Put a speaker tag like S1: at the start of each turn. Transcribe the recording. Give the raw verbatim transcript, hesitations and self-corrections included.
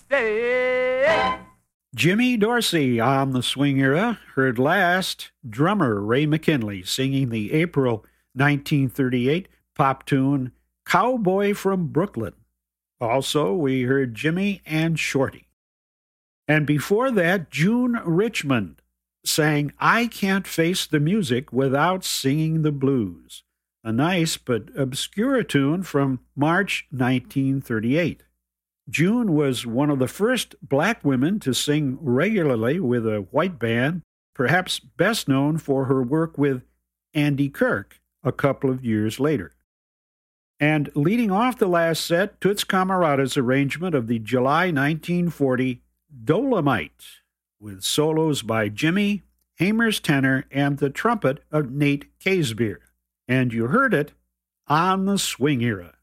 S1: Dorsey.
S2: Jimmy Dorsey on the swing era. Heard last, drummer Ray McKinley singing the April nineteen thirty-eight pop tune Cowboy from Brooklyn. Also, we heard Jimmy and Shorty. And before that, June Richmond sang I Can't Face the Music Without Singing the Blues, a nice but obscure tune from March nineteen thirty-eight. June was one of the first black women to sing regularly with a white band, perhaps best known for her work with Andy Kirk a couple of years later. And leading off the last set, Toots Camarada's arrangement of the July nineteen forty Dolomite, with solos by Jimmy, Hamer's tenor, and the trumpet of Nate Casebir. And you heard it on the swing era.